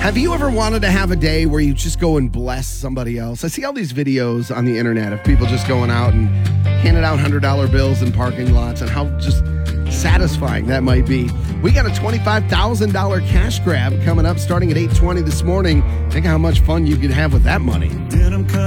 Have you ever wanted to have a day where you just go and bless somebody else? I see all these videos on the internet of people just going out and handing out $100 bills in parking lots and how just satisfying that might be. We got a $25,000 cash grab coming up starting at 8:20 this morning. Think how much fun you could have with that money.